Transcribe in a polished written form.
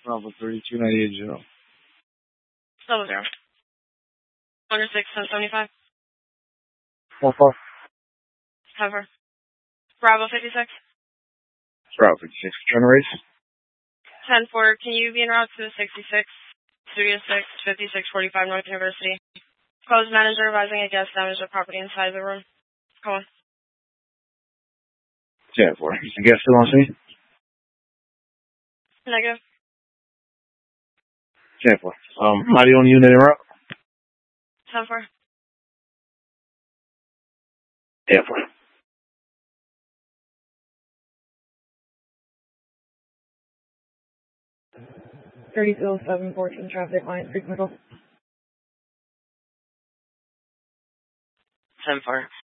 Bravo 32980. Double zero. 106, 1075. 4-4. Cover. Bravo 56. Bravo 56. Turn race. 10-4. Can you be en route to 66, Studio 6, 5645 North University? Closed manager advising a guest damaged the property inside the room. Go on. 10-4. Is the guest still on scene? Negative. 10-4. Audio on the unit en route? 10-4. 10-4. 3207 traffic line, Creek Middle. 10-4.